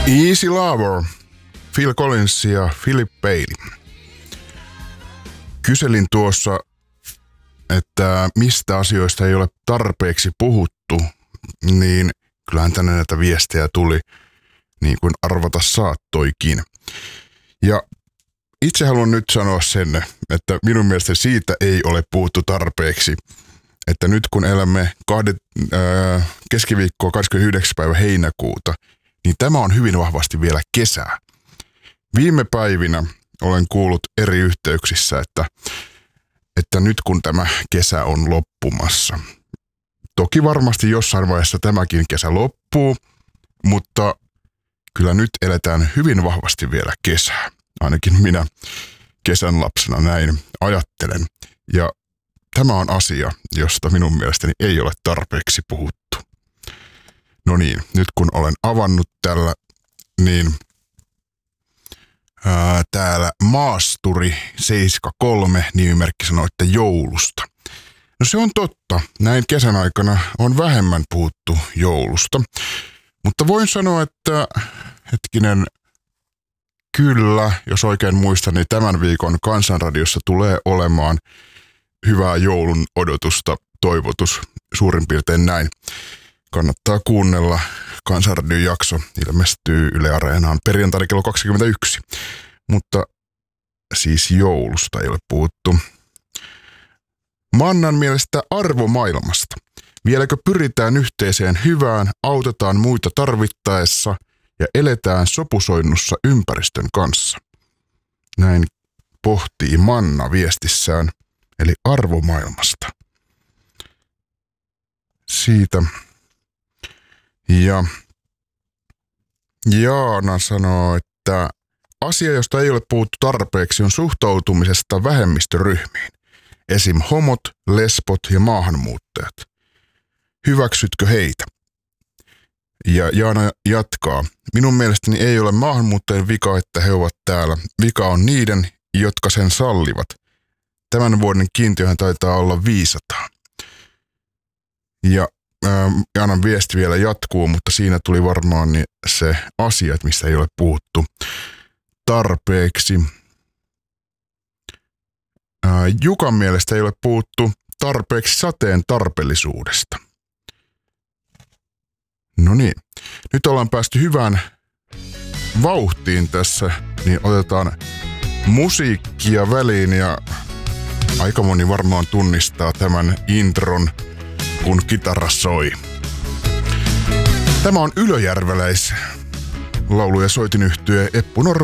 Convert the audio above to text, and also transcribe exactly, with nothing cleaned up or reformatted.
Easy Lover, Phil Collins ja Philip Bailey. Kyselin tuossa, että mistä asioista ei ole tarpeeksi puhuttu, niin kyllähän tänne näitä viestejä tuli, niin kuin arvata saattoikin. Ja itse haluan nyt sanoa sen, että minun mielestä siitä ei ole puhuttu tarpeeksi. Että nyt kun elämme kahdet, äh, keskiviikkoa kahdeskymmenesyhdeksäs päivä heinäkuuta, niin tämä on hyvin vahvasti vielä kesää. Viime päivinä olen kuullut eri yhteyksissä, että, että nyt kun tämä kesä on loppumassa. Toki varmasti jossain vaiheessa tämäkin kesä loppuu, mutta kyllä nyt eletään hyvin vahvasti vielä kesää. Ainakin minä kesän lapsena näin ajattelen. Ja tämä on asia, josta minun mielestäni ei ole tarpeeksi puhuttu. No niin, nyt kun olen avannut tällä, niin ää, täällä Maasturi seitsemänkymmentäkolme nimimerkki sanoo, että joulusta. No se on totta, näin kesän aikana on vähemmän puhuttu joulusta. Mutta voin sanoa, että hetkinen, kyllä, jos oikein muistan, niin tämän viikon Kansanradiossa tulee olemaan hyvää joulun odotusta, toivotus, suurin piirtein näin. Kannattaa kuunnella. Kansanradion jakso ilmestyy Yle Areenaan perjantaina kello kaksikymmentäyksi. Mutta siis joulusta ei ole puhuttu. Mannan mielestä arvomaailmasta. Vieläkö pyritään yhteiseen hyvään, autetaan muita tarvittaessa ja eletään sopusoinnussa ympäristön kanssa? Näin pohtii Manna viestissään, eli arvomaailmasta. Siitä. Ja Jaana sanoo, että asia, josta ei ole puhuttu tarpeeksi, on suhtautumisesta vähemmistöryhmiin. Esim. Homot, lesbot ja maahanmuuttajat. Hyväksytkö heitä? Ja Jaana jatkaa. Minun mielestäni ei ole maahanmuuttajien vika, että he ovat täällä. Vika on niiden, jotka sen sallivat. Tämän vuoden kiintiöhän taitaa olla viisisataa. Ja Jaanan viesti vielä jatkuu, mutta siinä tuli varmaan niin se asia, mistä ei ole puhuttu tarpeeksi. Ää, Jukan mielestä ei ole puhuttu tarpeeksi sateen tarpeellisuudesta. No niin, nyt ollaan päästy hyvään vauhtiin tässä, niin otetaan musiikkia väliin ja aika moni varmaan tunnistaa tämän intron, kun kitara soi. Tämä on ylöjärveläis laulu- ja soitinyhtye Eppu Normaali.